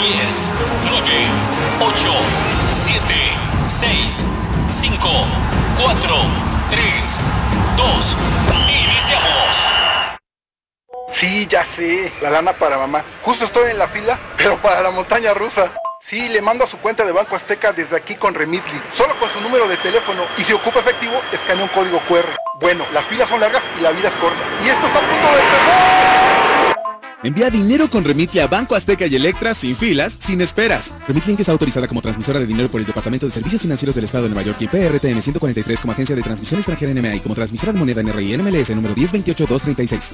10, 9, 8, 7, 6, 5, 4, 3, 2, ¡iniciamos! Sí, ya sé, la lana para mamá. Justo estoy en la fila, pero para la montaña rusa. Sí, le mando a su cuenta de Banco Azteca desde aquí con Remitly, solo con su número de teléfono, y si ocupa efectivo, escanea un código QR. Bueno, las filas son largas y la vida es corta. ¡Y esto está a punto de empezar! Envía dinero con Remitly a Banco Azteca y Electra sin filas, sin esperas. Remitly Inc. está autorizada como transmisora de dinero por el Departamento de Servicios Financieros del Estado de Nueva York y PRTN 143 como agencia de transmisión extranjera NMA y como transmisora de moneda NRI NMLS número 1028236.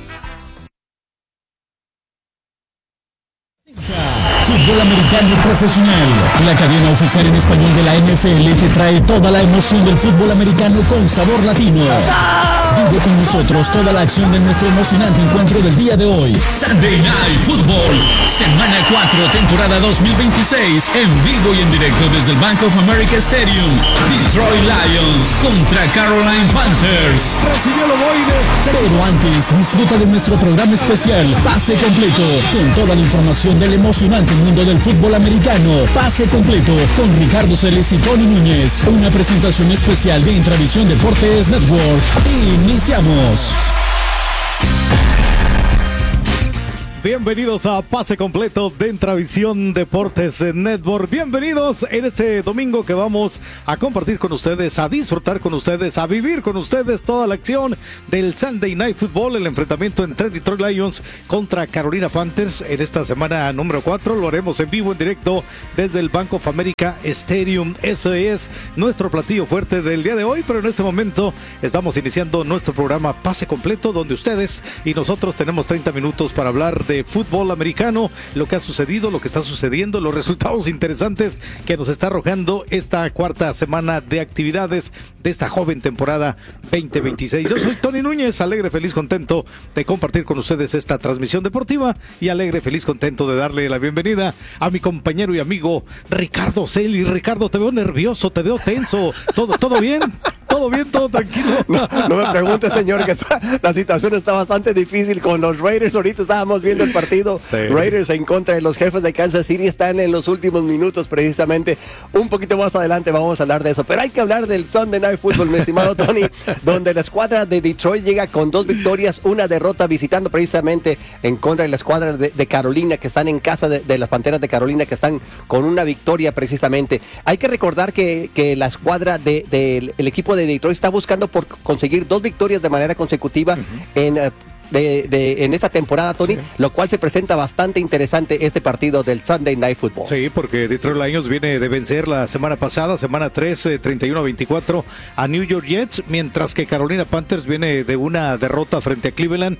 Fútbol americano profesional. La cadena oficial en español de la NFL te trae toda la emoción del fútbol americano con sabor latino. Vive con nosotros toda la acción de nuestro emocionante encuentro del día de hoy. Sunday Night Football, semana 4, temporada 2026, en vivo y en directo desde el Bank of America Stadium. Detroit Lions contra Carolina Panthers. Recibió el ovoide. Pero antes, disfruta de nuestro programa especial, Pase Completo, con toda la información del emocionante mundo del fútbol americano. Pase Completo, con Ricardo Celes y Tony Núñez. Una presentación especial de Intravisión Deportes Network. Iniciamos. Bienvenidos a Pase Completo de Intravisión Deportes Network. Bienvenidos en este domingo que vamos a compartir con ustedes, a disfrutar con ustedes, a vivir con ustedes toda la acción del Sunday Night Football, el enfrentamiento entre Detroit Lions contra Carolina Panthers en esta semana número 4. Lo haremos en vivo, en directo desde el Bank of America Stadium. Ese es nuestro platillo fuerte del día de hoy, pero en este momento estamos iniciando nuestro programa Pase Completo, donde ustedes y nosotros tenemos 30 minutos para hablar de fútbol americano, lo que ha sucedido, lo que está sucediendo, los resultados interesantes que nos está arrojando esta cuarta semana de actividades de esta joven temporada 2026. Yo soy Tony Núñez, alegre, feliz, contento de compartir con ustedes esta transmisión deportiva y alegre, feliz, contento de darle la bienvenida a mi compañero y amigo Ricardo Celis. Ricardo, te veo nervioso, te veo tenso. ¿Todo bien? ¿Todo bien? ¿Todo tranquilo? No me pregunte, señor, que la situación está bastante difícil con los Raiders. Ahorita estábamos viendo el partido. Sí. Raiders en contra de los Jefes de Kansas City. Están en los últimos minutos precisamente. Un poquito más adelante vamos a hablar de eso. Pero hay que hablar del Sunday Night Football, mi estimado Tony, donde la escuadra de Detroit llega con 2 victorias, una derrota, visitando precisamente en contra de la escuadra de Carolina, que están en casa de las Panteras de Carolina, que están con una victoria precisamente. Hay que recordar que la escuadra del equipo de Detroit está buscando por conseguir 2 victorias de manera consecutiva en esta temporada, Tony, sí, lo cual se presenta bastante interesante este partido del Sunday Night Football. Sí, porque Detroit Lions viene de vencer la semana pasada, semana 3, 31-24 a New York Jets, mientras que Carolina Panthers viene de una derrota frente a Cleveland,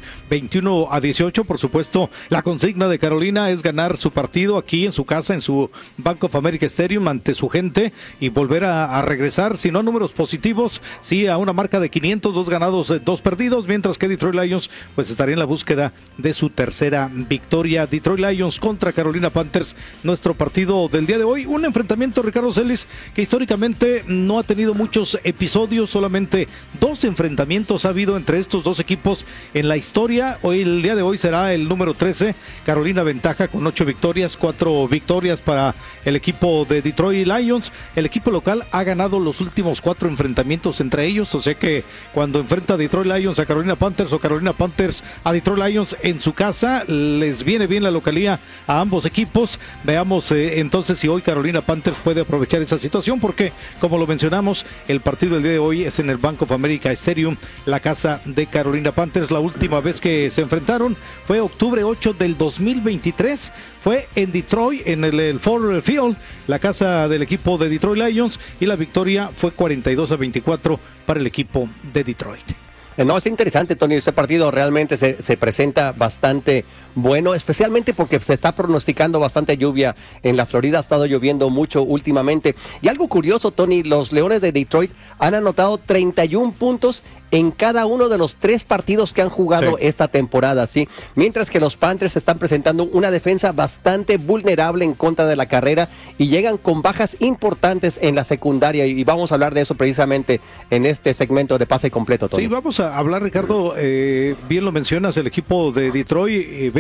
21-18. Por supuesto, la consigna de Carolina es ganar su partido aquí en su casa, en su Bank of America Stadium, ante su gente, y volver a regresar, si no a números positivos, sí a una marca de 500, 2 ganados, 2 perdidos, mientras que Detroit Lions pues estaría en la búsqueda de su tercera victoria. Detroit Lions contra Carolina Panthers, nuestro partido del día de hoy. Un enfrentamiento, Ricardo Celis, que históricamente no ha tenido muchos episodios, solamente 2 enfrentamientos ha habido entre estos 2 equipos en la historia. Hoy, el día de hoy, será el número 13. Carolina ventaja con 8 victorias, 4 victorias para el equipo de Detroit Lions. El equipo local ha ganado los últimos 4 enfrentamientos entre ellos, o sea que cuando enfrenta a Detroit Lions a Carolina Panthers o Carolina Panthers a Detroit Lions en su casa, les viene bien la localía a ambos equipos. Veamos entonces si hoy Carolina Panthers puede aprovechar esa situación, porque como lo mencionamos, el partido del día de hoy es en el Bank of America Stadium, la casa de Carolina Panthers. La última vez que se enfrentaron fue octubre 8 del 2023, fue en Detroit, en el Ford Field, la casa del equipo de Detroit Lions, y la victoria fue 42-24 para el equipo de Detroit. No, es interesante, Tony, este partido realmente se presenta bastante bueno, especialmente porque se está pronosticando bastante lluvia en la Florida. Ha estado lloviendo mucho últimamente. Y algo curioso, Tony, los Leones de Detroit han anotado 31 puntos en cada uno de los 3 partidos que han jugado esta temporada, ¿sí? Mientras que los Panthers están presentando una defensa bastante vulnerable en contra de la carrera y llegan con bajas importantes en la secundaria, y vamos a hablar de eso precisamente en este segmento de Pase Completo, Tony. Sí, vamos a hablar, Ricardo, bien lo mencionas, el equipo de Detroit vence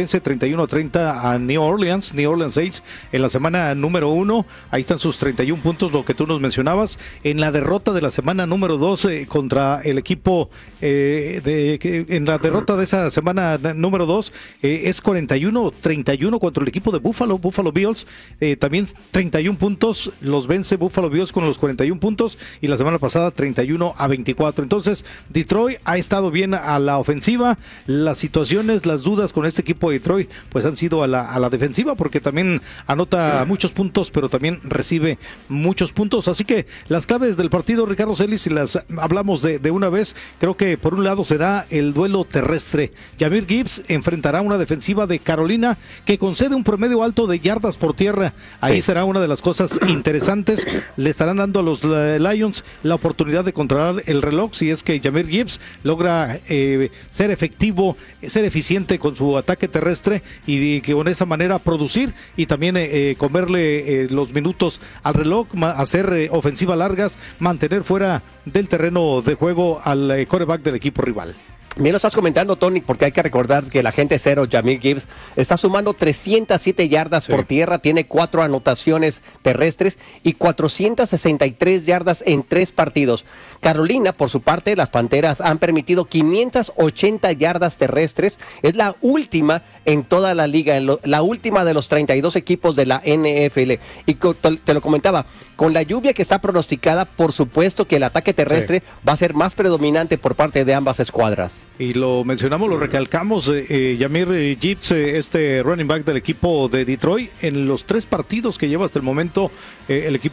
vence 31-30 a New Orleans 6 en la semana número 1. Ahí están sus 31 puntos, lo que tú nos mencionabas. En la derrota de la semana número 2 contra el equipo, en la derrota de esa semana número 2, es 41-31 contra el equipo de Buffalo Bills. También 31 puntos, los vence Buffalo Bills con los 41 puntos, y la semana pasada 31-24. Entonces, Detroit ha estado bien a la ofensiva. Las situaciones, las dudas con este equipo de Detroit, pues han sido a la defensiva, porque también anota muchos puntos, pero también recibe muchos puntos. Así que las claves del partido, Ricardo Celis, si las hablamos de una vez, creo que por un lado será el duelo terrestre. Jahmyr Gibbs enfrentará una defensiva de Carolina que concede un promedio alto de yardas por tierra. Ahí será una de las cosas interesantes. Le estarán dando a los Lions la oportunidad de controlar el reloj si es que Jahmyr Gibbs logra ser efectivo, ser eficiente con su ataque terrestre, y que con esa manera producir y también comerle los minutos al reloj, hacer ofensivas largas, mantener fuera del terreno de juego al quarterback del equipo rival. Bien lo estás comentando, Tony, porque hay que recordar que el agente cero, Jahmyr Gibbs, está sumando 307 yardas por tierra, tiene 4 anotaciones terrestres y 463 yardas en 3 partidos. Carolina, por su parte, las Panteras han permitido 580 yardas terrestres, es la última en toda la liga, la última de los 32 equipos de la NFL. Y te lo comentaba, con la lluvia que está pronosticada, por supuesto que el ataque terrestre va a ser más predominante por parte de ambas escuadras. Y lo mencionamos, lo recalcamos, Jahmyr Gibbs, este running back del equipo de Detroit, en los 3 partidos que lleva hasta el momento el equipo